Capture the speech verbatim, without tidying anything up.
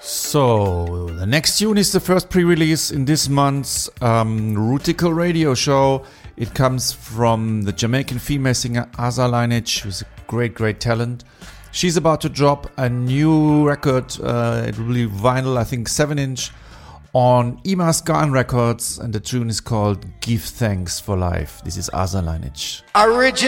So, the next tune is the first pre-release in this month's um, Rootical radio show. It comes from the Jamaican female singer Azah Lineage, who's a great, great talent. She's about to drop a new record, uh, it will be vinyl, I think seven inch, on Imas Garn Records, and the tune is called Give Thanks for Life. This is Azah Lineage. Original.